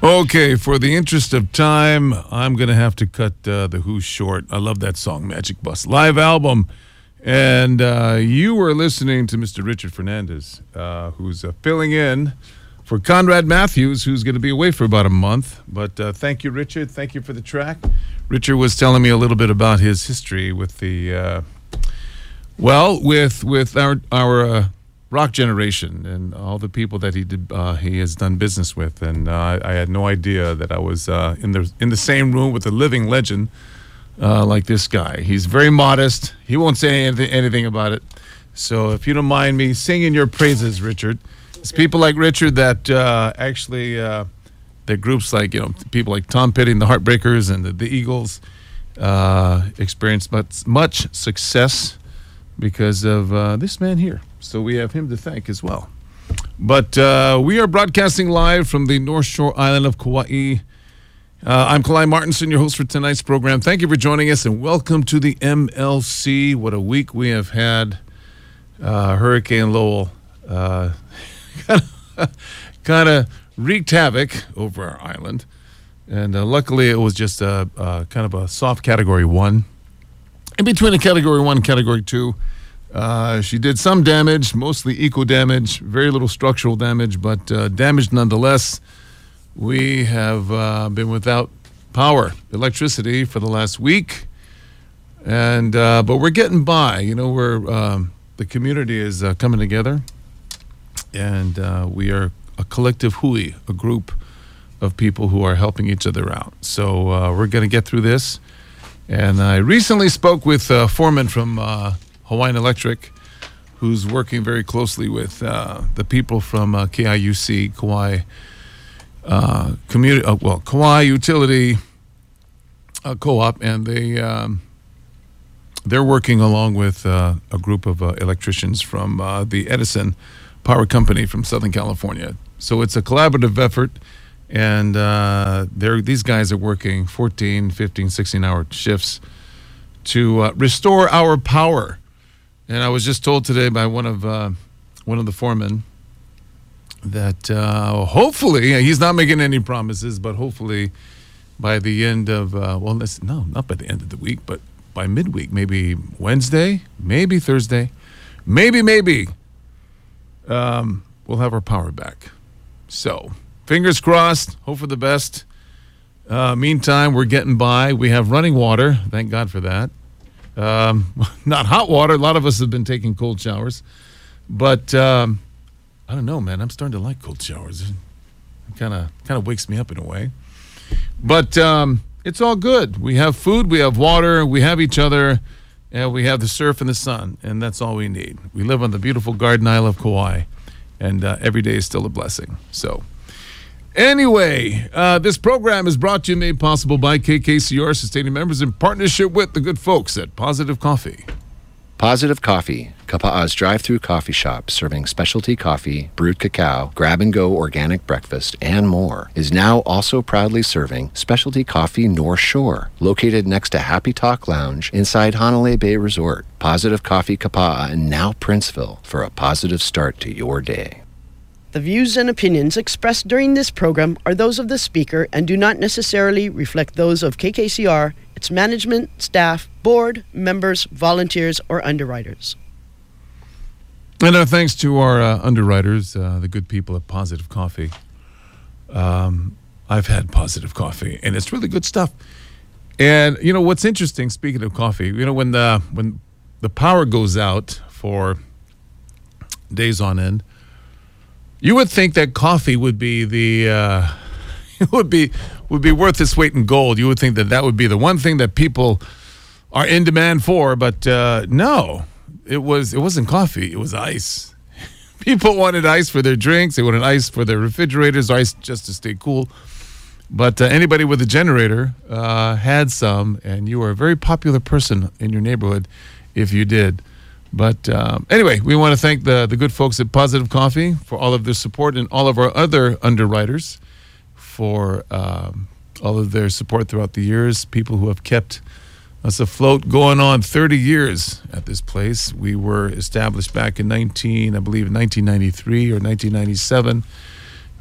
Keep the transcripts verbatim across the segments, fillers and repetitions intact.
Okay, for the interest of time, I'm going to have to cut uh, The Who short. I love that song, Magic Bus. Live album. And uh, you were listening to Mister Richard Fernandez, uh, who's uh, filling in for Conrad Matthews, who's going to be away for about a month. But uh, thank you, Richard. Thank you for the track. Richard was telling me a little bit about his history with the, uh, well, with with our our uh, rock generation and all the people that he did uh, he has done business with. And uh, I had no idea that I was uh, in the in the same room with a living legend uh, like this guy. He's very modest. He won't say anything, anything about it. So if you don't mind me singing your praises, Richard. It's people like Richard that uh, actually, uh, that groups like, you know, people like Tom Petty and the Heartbreakers and the, the Eagles uh, experienced much, much success because of uh, this man here. So we have him to thank as well. But uh, we are broadcasting live from the North Shore Island of Kauai. Uh, I'm Kalai Martinson, your host for tonight's program. Thank you for joining us and welcome to the M L C. What a week we have had. Uh, Hurricane Lowell uh, kind of wreaked havoc over our island. And uh, luckily it was just a, a kind of a soft category one. In between a category one and category two, uh, she did some damage, mostly eco damage, very little structural damage, but uh, damage nonetheless. We have uh, been without power, electricity for the last week, and uh, but we're getting by. You know, we're um, the community is uh, coming together, and uh, we are a collective hui, a group of people who are helping each other out. So uh, we're going to get through this. And I recently spoke with uh, Foreman from uh, Hawaiian Electric, who's working very closely with uh, the people from uh, K I U C, Kauai uh, Community, uh, well, Kauai Utility uh, Co-op, and they um, they're working along with uh, a group of uh, electricians from uh, the Edison Power Company from Southern California. So it's a collaborative effort. And uh, they're, these guys are working fourteen, fifteen, sixteen-hour shifts to uh, restore our power. And I was just told today by one of uh, one of the foremen that uh, hopefully, he's not making any promises, but hopefully by the end of, uh, well, let's, no, not by the end of the week, but by midweek, maybe Wednesday, maybe Thursday, maybe, maybe, um, we'll have our power back. So fingers crossed, hope for the best. Uh, meantime, we're getting by. We have running water. Thank God for that. Um, not hot water. A lot of us have been taking cold showers. But um, I don't know, man. I'm starting to like cold showers. It kind of kind of wakes me up in a way. But um, it's all good. We have food. We have water. We have each other. And we have the surf and the sun. And that's all we need. We live on the beautiful Garden Isle of Kauai. And uh, every day is still a blessing. So anyway, uh, this program is brought to you, made possible by K K C R, sustaining members in partnership with the good folks at Positive Coffee. Positive Coffee, Kapa'a's drive-through coffee shop serving specialty coffee, brewed cacao, grab-and-go organic breakfast, and more, is now also proudly serving specialty coffee North Shore, located next to Happy Talk Lounge inside Hanalei Bay Resort. Positive Coffee Kapa'a and now Princeville for a positive start to your day. The views and opinions expressed during this program are those of the speaker and do not necessarily reflect those of K K C R, its management, staff, board, members, volunteers, or underwriters. And our thanks to our uh, underwriters, uh, the good people at Positive Coffee. Um, I've had Positive Coffee, and it's really good stuff. And, you know, what's interesting, speaking of coffee, you know, when the, when the power goes out for days on end, you would think that coffee would be the uh, it would be would be worth its weight in gold. You would think that that would be the one thing that people are in demand for, but uh, no, it was it wasn't coffee. It was ice. People wanted ice for their drinks. They wanted ice for their refrigerators, ice just to stay cool. But uh, anybody with a generator uh, had some, and you were a very popular person in your neighborhood if you did. But um, anyway, we want to thank the, the good folks at Positive Coffee for all of their support and all of our other underwriters for um, all of their support throughout the years, people who have kept us afloat going on thirty years at this place. We were established back in nineteen, I believe, nineteen ninety-three or nineteen ninety-seven,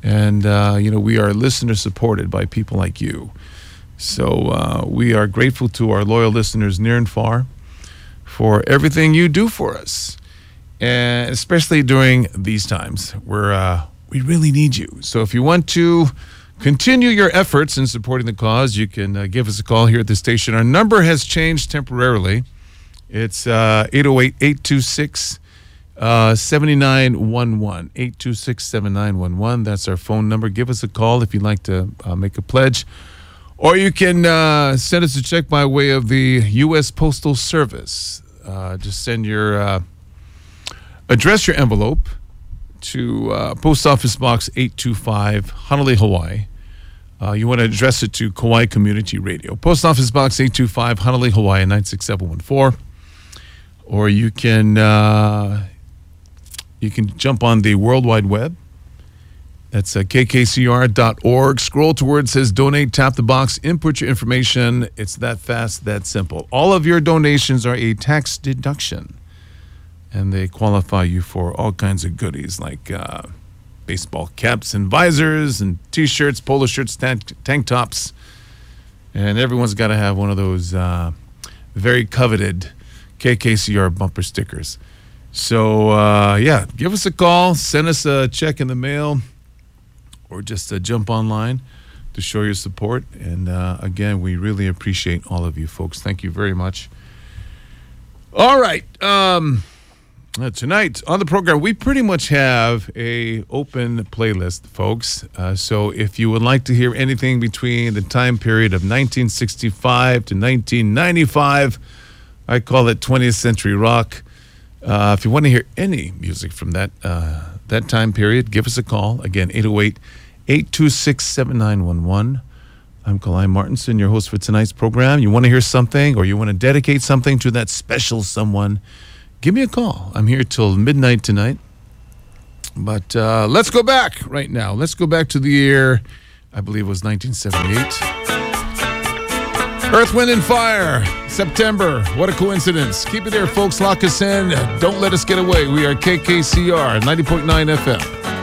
And, uh, you know, we are listener supported by people like you. So uh, we are grateful to our loyal listeners near and far for everything you do for us. And especially during these times where uh, we really need you. So if you want to continue your efforts in supporting the cause, you can uh, give us a call here at the station. Our number has changed temporarily. It's uh, eight oh eight, eight two six, seven nine one one. eight two six, seven nine one one. That's our phone number. Give us a call if you'd like to uh, make a pledge. Or you can uh, send us a check by way of the U S Postal Service. Uh, just send your uh, address, your envelope to uh, Post Office Box eight two five, Honolulu, Hawaii. Uh, you want to address it to Kauai Community Radio. Post Office Box eight two five, Honolulu, Hawaii, nine six seven one four. Or you can uh, you can jump on the World Wide Web. That's uh, K K C R dot org. Scroll to where it says donate, tap the box, input your information. It's that fast, that simple. All of your donations are a tax deduction, and they qualify you for all kinds of goodies like uh, baseball caps and visors and T-shirts, polo shirts, tank, tank tops. And everyone's got to have one of those uh, very coveted K K C R bumper stickers. So, uh, yeah, give us a call, send us a check in the mail, or just uh, jump online to show your support. And uh, again, we really appreciate all of you folks. Thank you very much. All right. Um, uh, tonight on the program, we pretty much have a open playlist, folks. Uh, so if you would like to hear anything between the time period of nineteen sixty-five to nineteen ninety-five, I call it twentieth century rock. Uh, if you want to hear any music from that uh, that time period, give us a call. Again, eight oh eight, eight two six, seven nine one one. I'm Kalai Martinson, your host for tonight's program. You want to hear something or you want to dedicate something to that special someone, give me a call. I'm here till midnight tonight. But uh, let's go back right now. Let's go back to the year, I believe it was nineteen seventy-eight. Earth, Wind, and Fire, September. What a coincidence. Keep it there, folks. Lock us in. Don't let us get away. We are K K C R ninety point nine F M.